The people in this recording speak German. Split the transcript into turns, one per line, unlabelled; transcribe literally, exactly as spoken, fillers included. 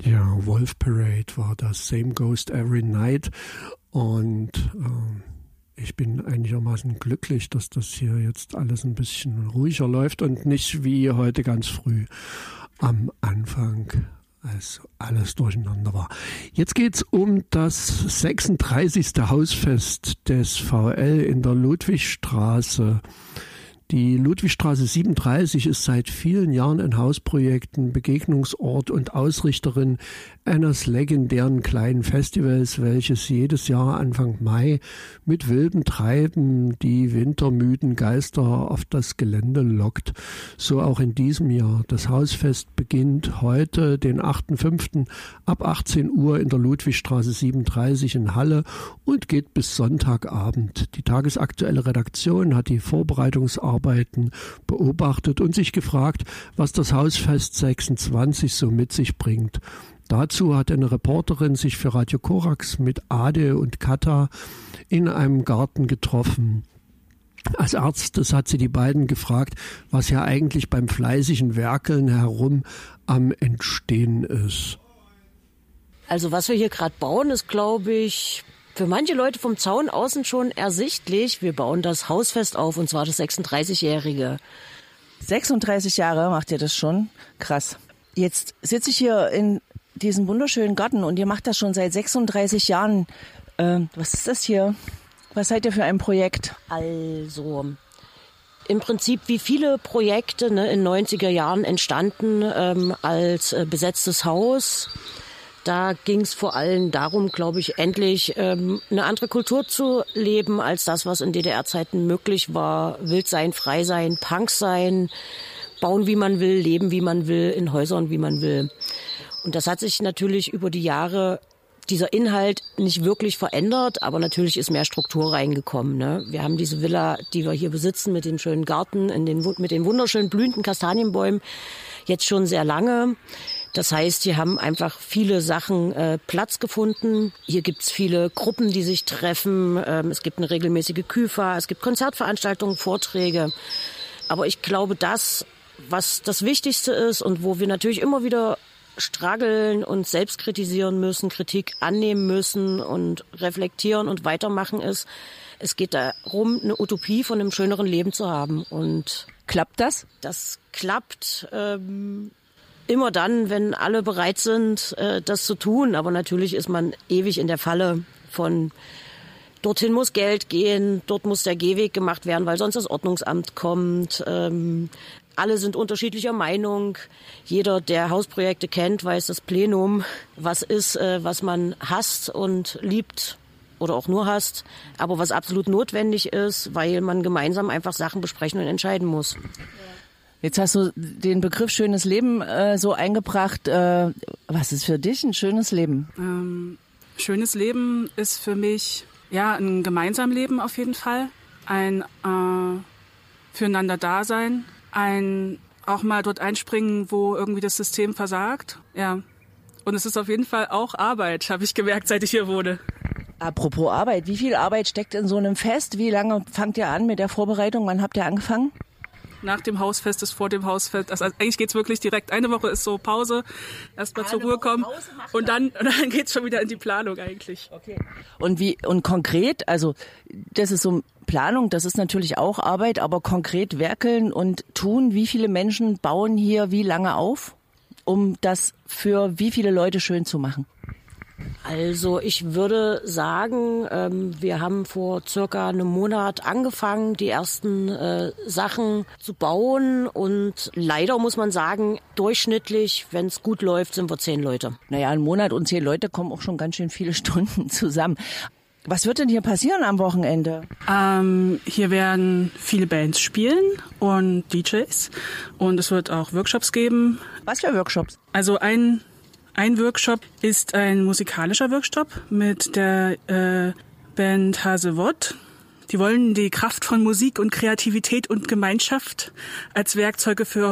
Ja, Wolf Parade war das, Same Ghost Every Night. Und äh, ich bin einigermaßen glücklich, dass das hier jetzt alles ein bisschen ruhiger läuft und nicht wie heute ganz früh am Anfang, als alles durcheinander war. Jetzt geht's um das sechsunddreißigste Hausfest des V L in der Ludwigstraße. Die Ludwigstraße siebenunddreißig ist seit vielen Jahren ein Hausprojekt, ein Begegnungsort und Ausrichterin eines legendären kleinen Festivals, welches jedes Jahr Anfang Mai mit wildem Treiben die wintermüden Geister auf das Gelände lockt. So auch in diesem Jahr. Das Hausfest beginnt heute, den achten fünften ab achtzehn Uhr in der Ludwigstraße siebenunddreißig in Halle und geht bis Sonntagabend. Die tagesaktuelle Redaktion hat die Vorbereitungsarbeit beobachtet und sich gefragt, was das Hausfest sechsundzwanzig so mit sich bringt. Dazu hat eine Reporterin sich für Radio Korax mit Ade und Katha in einem Garten getroffen. Als erstes hat sie die beiden gefragt, was ja eigentlich beim fleißigen Werkeln herum am Entstehen ist.
Also was wir hier gerade bauen, ist, glaube ich, für manche Leute vom Zaun außen schon ersichtlich. Wir bauen das Hausfest auf, und zwar das sechsunddreißigjährige.
sechsunddreißig Jahre macht ihr das schon? Krass. Jetzt sitze ich hier in diesem wunderschönen Garten und ihr macht das schon seit sechsunddreißig Jahren. Ähm, was ist das hier? Was seid ihr für ein Projekt?
Also im Prinzip wie viele Projekte, ne, in neunziger Jahren entstanden ähm, als äh, besetztes Haus. Da ging es vor allem darum, glaube ich, endlich ähm, eine andere Kultur zu leben als das, was in D D R-Zeiten möglich war. Wild sein, frei sein, Punk sein, bauen wie man will, leben wie man will, in Häusern wie man will. Und das hat sich natürlich über die Jahre, dieser Inhalt, nicht wirklich verändert, aber natürlich ist mehr Struktur reingekommen. Ne? Wir haben diese Villa, die wir hier besitzen, mit dem schönen Garten, in den, mit den wunderschönen blühenden Kastanienbäumen, jetzt schon sehr lange. Das heißt, hier haben einfach viele Sachen äh, Platz gefunden. Hier gibt's viele Gruppen, die sich treffen. Ähm, es gibt eine regelmäßige Küfa, es gibt Konzertveranstaltungen, Vorträge. Aber ich glaube, das, was das Wichtigste ist und wo wir natürlich immer wieder struggeln und selbst kritisieren müssen, Kritik annehmen müssen und reflektieren und weitermachen, ist, es geht darum, eine Utopie von einem schöneren Leben zu haben. Und
klappt das?
Das klappt ähm, immer dann, wenn alle bereit sind, äh, das zu tun. Aber natürlich ist man ewig in der Falle von dorthin muss Geld gehen, dort muss der Gehweg gemacht werden, weil sonst das Ordnungsamt kommt. Ähm, alle sind unterschiedlicher Meinung. Jeder, der Hausprojekte kennt, weiß das Plenum, was ist, äh, was man hasst und liebt oder auch nur hasst, aber was absolut notwendig ist, weil man gemeinsam einfach Sachen besprechen und entscheiden muss.
Jetzt hast du den Begriff schönes Leben äh, so eingebracht. Äh, was ist für dich ein schönes Leben?
Ähm, schönes Leben ist für mich ja ein gemeinsam Leben auf jeden Fall, ein äh, füreinander Dasein, ein auch mal dort einspringen, wo irgendwie das System versagt. Ja, und es ist auf jeden Fall auch Arbeit, habe ich gemerkt, seit ich hier wohne.
Apropos Arbeit, wie viel Arbeit steckt in so einem Fest? Wie lange fangt ihr an mit der Vorbereitung? Wann habt ihr angefangen?
Nach dem Hausfest ist vor dem Hausfest. Also eigentlich geht's wirklich direkt. Eine Woche ist so Pause, erst mal zur Ruhe kommen und dann, und dann geht's schon wieder in die Planung eigentlich.
Okay. Und wie, und konkret, also das ist so Planung, das ist natürlich auch Arbeit, aber konkret werkeln und tun, wie viele Menschen bauen hier wie lange auf, um das für wie viele Leute schön zu machen?
Also ich würde sagen, ähm, wir haben vor circa einem Monat angefangen, die ersten äh, Sachen zu bauen und leider muss man sagen, durchschnittlich, wenn es gut läuft, sind wir zehn Leute.
Naja, ein Monat und zehn Leute kommen auch schon ganz schön viele Stunden zusammen. Was wird denn hier passieren am Wochenende?
Ähm, hier werden viele Bands spielen und D Js und es wird auch Workshops geben.
Was für Workshops?
Also ein Ein Workshop ist ein musikalischer Workshop mit der äh, Band Hasewott. Die wollen die Kraft von Musik und Kreativität und Gemeinschaft als Werkzeuge für